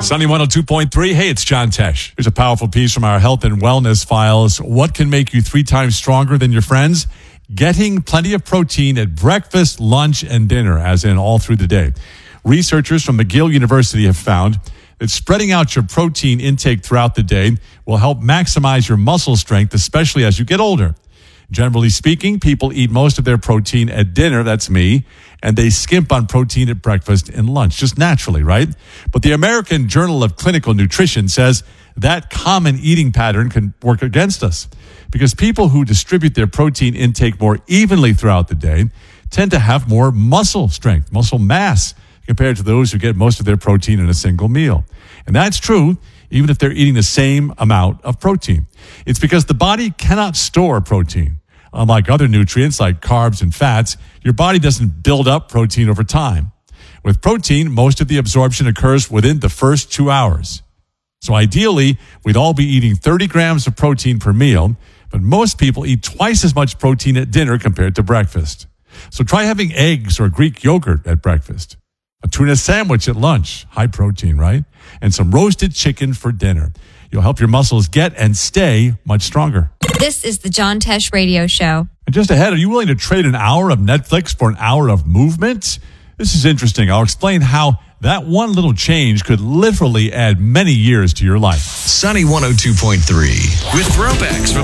Sunny 102.3. Hey, it's John Tesh. Here's a powerful piece from our health and wellness files. What can make you 3 times stronger than your friends? Getting plenty of protein at breakfast, lunch, and dinner, as in all through the day. Researchers from McGill University have found that spreading out your protein intake throughout the day will help maximize your muscle strength, especially as you get older. Generally speaking, people eat most of their protein at dinner, that's me, and they skimp on protein at breakfast and lunch, just naturally, right? But the American Journal of Clinical Nutrition says that common eating pattern can work against us because people who distribute their protein intake more evenly throughout the day tend to have more muscle strength, muscle mass, compared to those who get most of their protein in a single meal. And that's true even if they're eating the same amount of protein. It's because the body cannot store protein. Unlike other nutrients like carbs and fats, your body doesn't build up protein over time. With protein, most of the absorption occurs within the first 2 hours. So ideally, we'd all be eating 30 grams of protein per meal, but most people eat twice as much protein at dinner compared to breakfast. So try having eggs or Greek yogurt at breakfast. A tuna sandwich at lunch, high protein, right? And some roasted chicken for dinner. You'll help your muscles get and stay much stronger. This is the John Tesh Radio Show. And just ahead, are you willing to trade an hour of Netflix for an hour of movement? This is interesting. I'll explain how that one little change could literally add many years to your life. Sunny 102.3 with throwbacks from